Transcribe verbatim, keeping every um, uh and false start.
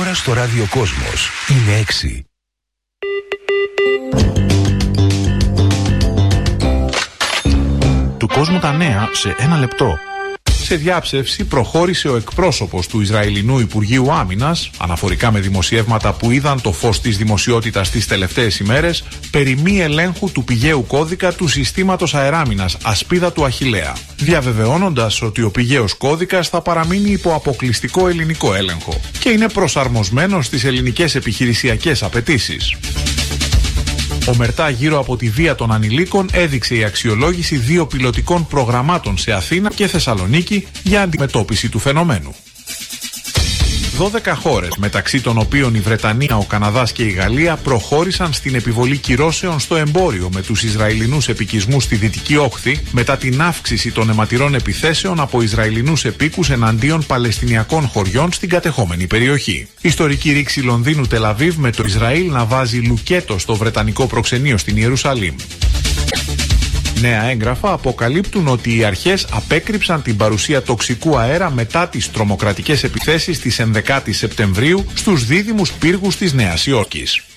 ώρα στο ραδιοκόσμος είναι έξι. Του κόσμου τα νέα σε ένα λεπτό. Σε διάψευση προχώρησε ο εκπρόσωπος του Ισραηλινού Υπουργείου Άμυνας, αναφορικά με δημοσιεύματα που είδαν το φως της δημοσιότητας τις τελευταίες ημέρες, περί μη ελέγχου του πηγαίου κώδικα του συστήματος αεράμυνας Ασπίδα του Αχιλλέα, διαβεβαιώνοντας ότι ο πηγαίος κώδικας θα παραμείνει υπό αποκλειστικό ελληνικό έλεγχο και είναι προσαρμοσμένος στις ελληνικές επιχειρησιακές απαιτήσεις. Ομερτά γύρω από τη βία των ανηλίκων έδειξε η αξιολόγηση δύο πιλωτικών προγραμμάτων σε Αθήνα και Θεσσαλονίκη για αντιμετώπιση του φαινομένου. δώδεκα χώρες, μεταξύ των οποίων η Βρετανία, ο Καναδάς και η Γαλλία, προχώρησαν στην επιβολή κυρώσεων στο εμπόριο με τους Ισραηλινούς επικισμούς στη Δυτική Όχθη μετά την αύξηση των αιματηρών επιθέσεων από Ισραηλινούς επίκους εναντίον Παλαιστινιακών χωριών στην κατεχόμενη περιοχή. Ιστορική ρήξη Λονδίνου Τελαβίβ με το Ισραήλ να βάζει λουκέτο στο βρετανικό προξενείο στην Ιερουσαλήμ. Νέα έγγραφα αποκαλύπτουν ότι οι αρχές απέκρυψαν την παρουσία τοξικού αέρα μετά τις τρομοκρατικές επιθέσεις της ενδεκάτης Σεπτεμβρίου στους δίδυμους πύργους της Νέας Υόρκης.